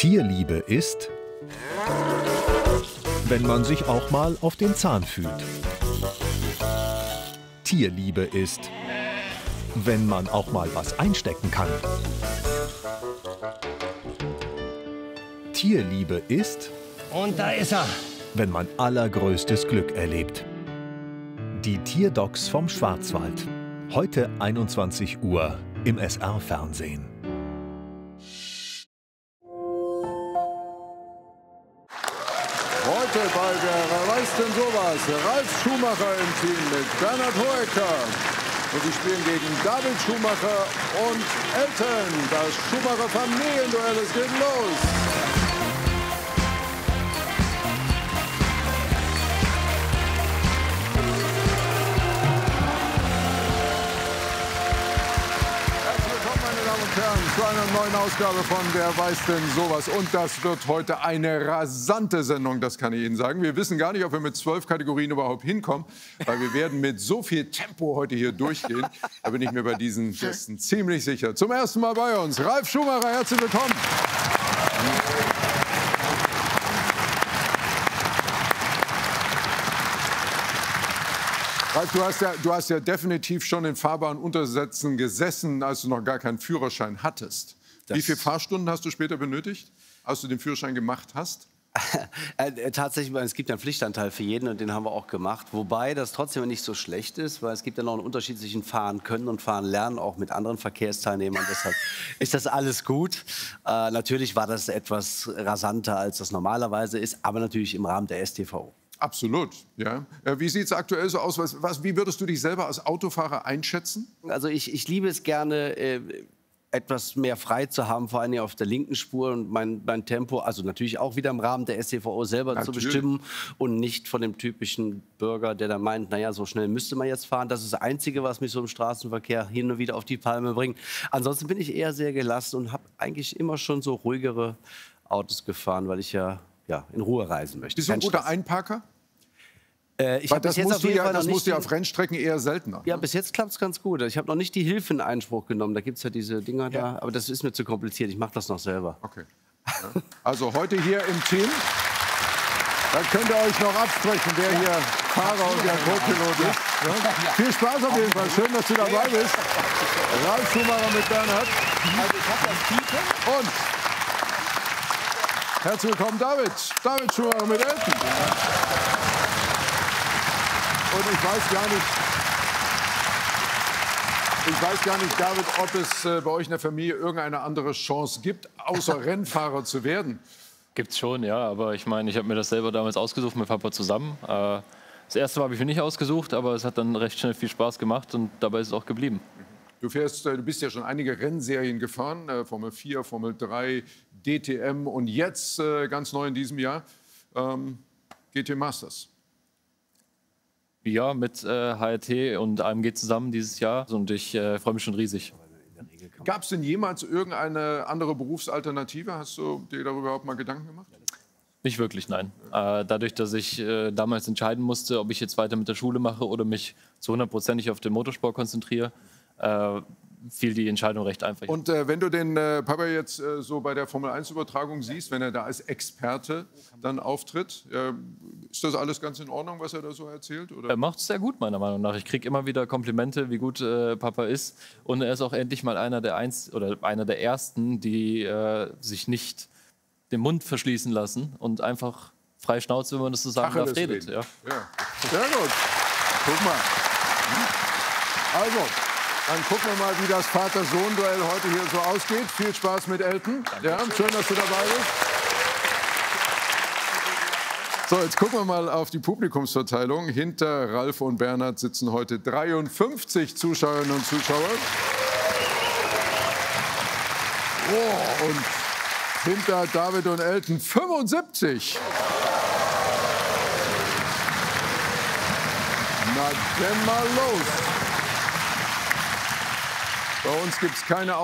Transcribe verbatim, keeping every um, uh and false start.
Tierliebe ist, wenn man sich auch mal auf den Zahn fühlt. Tierliebe ist, wenn man auch mal was einstecken kann. Tierliebe ist, Und da ist er. wenn man allergrößtes Glück erlebt. Die Tierdocs vom Schwarzwald. Heute einundzwanzig Uhr im S R-Fernsehen. Heute bei der Wer weiß denn sowas? Ralf Schumacher im Team mit Bernhard Hoeker. Und sie spielen gegen David Schumacher und Elton. Das Schumacher Familienduell, es geht los. Zu einer neuen Ausgabe von Wer weiß denn sowas. Und das wird heute eine rasante Sendung, das kann ich Ihnen sagen. Wir wissen gar nicht, ob wir mit zwölf Kategorien überhaupt hinkommen, weil wir werden mit so viel Tempo heute hier durchgehen. Da bin ich mir bei diesen Gästen ziemlich sicher. Zum ersten Mal bei uns Ralf Schumacher, herzlich willkommen. Ralf, du hast, ja, du hast ja definitiv schon in fahrbaren Untersätzen gesessen, als du noch gar keinen Führerschein hattest. Das Wie viele Fahrstunden hast du später benötigt, als du den Führerschein gemacht hast? äh, tatsächlich, es gibt einen Pflichtanteil für jeden und den haben wir auch gemacht. Wobei das trotzdem nicht so schlecht ist, weil es gibt ja noch einen Unterschied zwischen Fahren können und Fahren lernen, auch mit anderen Verkehrsteilnehmern. Deshalb ist das alles gut. Äh, natürlich war das etwas rasanter, als das normalerweise ist, aber natürlich im Rahmen der S T V O. Absolut, ja. Wie sieht es aktuell so aus? Was, was, wie würdest du dich selber als Autofahrer einschätzen? Also ich, ich liebe es gerne, äh, etwas mehr frei zu haben, vor allem auf der linken Spur und mein, mein Tempo, also natürlich auch wieder im Rahmen der S T V O selber natürlich zu bestimmen und nicht von dem typischen Bürger, der da meint, naja, so schnell müsste man jetzt fahren. Das ist das Einzige, was mich so im Straßenverkehr hin und wieder auf die Palme bringt. Ansonsten bin ich eher sehr gelassen und habe eigentlich immer schon so ruhigere Autos gefahren, weil ich ja, ja in Ruhe reisen möchte. Bist du ein guter Einparker? Äh, ich Weil das musst du ja, das musst du ja auf Rennstrecken eher seltener. Ja, bis jetzt klappt es ganz gut. Ich habe noch nicht die Hilfe in Anspruch genommen. Da gibt es ja diese Dinger ja. da. Aber das ist mir zu kompliziert. Ich mache das noch selber. Okay. Ja. Also heute hier im Team. Da könnt ihr euch noch absprechen, wer hier Fahrer und der Co-Pilot ist. Ja. Viel Spaß auf jeden Fall. Schön, dass du dabei bist. Ralf Schumacher mit Bernhard. Also ich habe das Piepen. Und herzlich willkommen, David. David Schumacher mit Elton. Und ich weiß gar nicht, ich weiß gar nicht, David, ob es äh, bei euch in der Familie irgendeine andere Chance gibt, außer Rennfahrer zu werden. Gibt's schon, ja. Aber ich meine, ich habe mir das selber damals ausgesucht mit Papa zusammen. Äh, das erste Mal habe ich mir nicht ausgesucht, aber es hat dann recht schnell viel Spaß gemacht und dabei ist es auch geblieben. Du, fährst, du bist ja schon einige Rennserien gefahren, äh, Formel vier, Formel drei, D T M und jetzt äh, ganz neu in diesem Jahr ähm, G T Masters. Ja, mit äh, H R T und A M G zusammen dieses Jahr und ich äh, freue mich schon riesig. Gab es denn jemals irgendeine andere Berufsalternative? Hast du dir darüber überhaupt mal Gedanken gemacht? Nicht wirklich, nein. Äh, dadurch, dass ich äh, damals entscheiden musste, ob ich jetzt weiter mit der Schule mache oder mich zu hundertprozentig auf den Motorsport konzentriere, äh, fiel die Entscheidung recht einfach. Und äh, wenn du den äh, Papa jetzt äh, so bei der Formel eins Übertragung siehst, wenn er da als Experte dann auftritt, äh, ist das alles ganz in Ordnung, was er da so erzählt? Oder? Er macht es sehr gut, meiner Meinung nach. Ich kriege immer wieder Komplimente, wie gut äh, Papa ist. Und er ist auch endlich mal einer der, Einz oder einer der Ersten, die äh, sich nicht den Mund verschließen lassen und einfach frei Schnauze, wenn man das so sagen darf, redet. Ja. Ja. Sehr gut. Guck mal. Also, dann gucken wir mal, wie das Vater-Sohn-Duell heute hier so ausgeht. Viel Spaß mit Elton. Ja, schön, dass du dabei bist. So, jetzt gucken wir mal auf die Publikumsverteilung. Hinter Ralf und Bernhard sitzen heute dreiundfünfzig Zuschauerinnen und Zuschauer. Oh, und hinter David und Elton fünfundsiebzig. Na, denn mal los. Bei uns gibt es keine